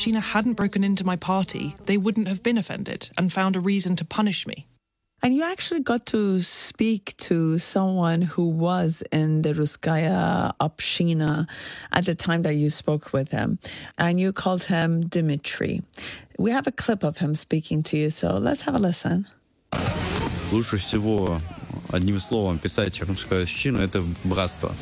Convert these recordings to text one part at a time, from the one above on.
Sheena hadn't broken into my party, they wouldn't have been offended and found a reason to punish me. And you actually got to speak to someone who was in the Ruskaya Община at the time that you spoke with him. And you called him Dmitry. We have a clip of him speaking to you, so let's have a listen. Лучше всего одним словом писать русскую общину – это братство.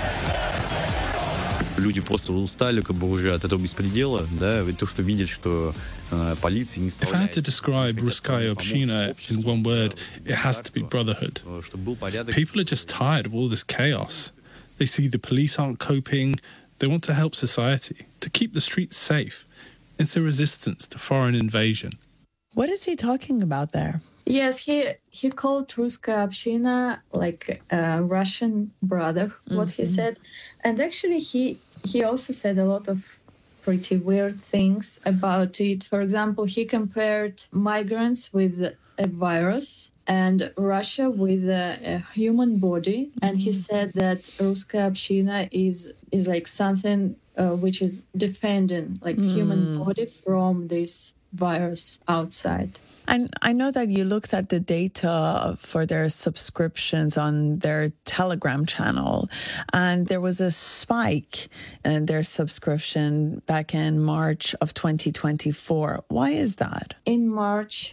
Люди просто устали уже от этого беспредела, да, то, что видят, что полиция не If I had to describe Ruskaya Общina in one word, it has to be brotherhood. People are just tired of all this chaos. They see the police aren't coping. They want to help society, to keep the streets safe. It's a resistance to foreign invasion. What is he talking about there? Yes, he called Ruskaya Общina like a Russian brother, what he said. And actually, he also said a lot of pretty weird things about it. For example, he compared migrants with a virus and Russia with a human body. And he said that Ruskaya Общina is like something which is defending like human body from this virus outside. And I know that you looked at the data for their subscriptions on their Telegram channel, and there was a spike in their subscription back in March of 2024. Why is that? In March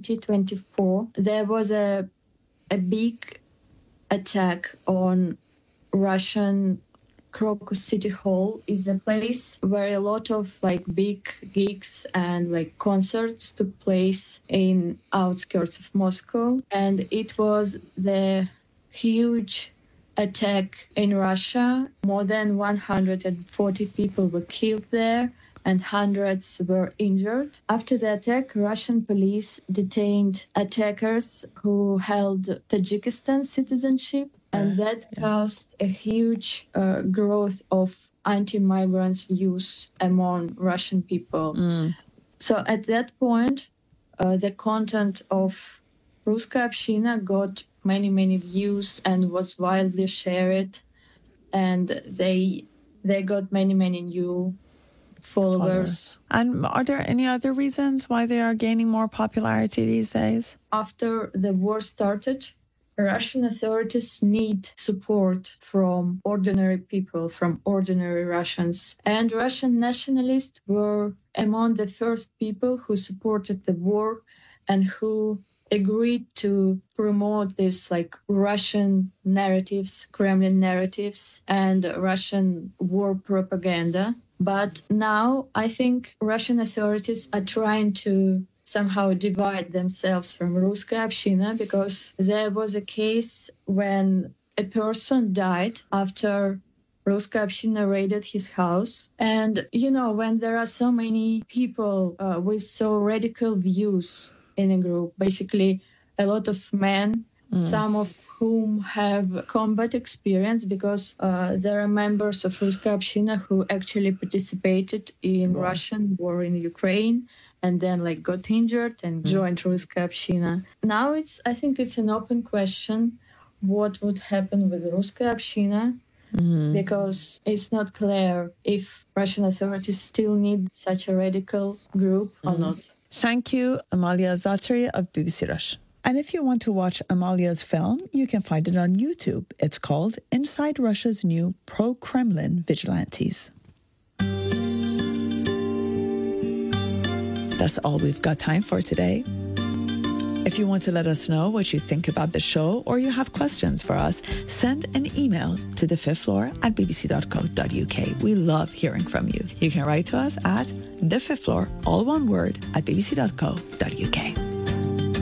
2024, there was a big attack on Russian Crocus City Hall. Is the place where a lot of like big gigs and like concerts took place in outskirts of Moscow, and it was the huge attack in Russia. More than 140 people were killed there and hundreds were injured. After the attack, Russian police detained attackers who held Tajikistan citizenship. And that caused a huge growth of anti-migrants views among Russian people. So at that point, the content of Ruskaya Общina got many, many views and was widely shared. And they got many, many new followers. And are there any other reasons why they are gaining more popularity these days? After the war started, Russian authorities need support from ordinary people, from ordinary Russians. And Russian nationalists were among the first people who supported the war and who agreed to promote this like Russian narratives, Kremlin narratives, and Russian war propaganda. But now I think Russian authorities are trying to somehow divide themselves from Ruskaya Общina, because there was a case when a person died after Ruskaya Общina raided his house. And, you know, when there are so many people with so radical views in a group, basically a lot of men, some of whom have combat experience, because there are members of Ruskaya Общina who actually participated in Russian war in Ukraine, and then like got injured and joined Ruskaya Общina. Now I think it's an open question what would happen with Ruskaya Общina, because it's not clear if Russian authorities still need such a radical group or not. Thank you, Amalia Zatari of BBC Rush. And if you want to watch Amalia's film, you can find it on YouTube. It's called Inside Russia's New Pro-Kremlin Vigilantes. That's all we've got time for today. If you want to let us know what you think about the show or you have questions for us, send an email to thefifthfloor@bbc.co.uk. We love hearing from you. You can write to us at thefifthfloor, all one word, @bbc.co.uk.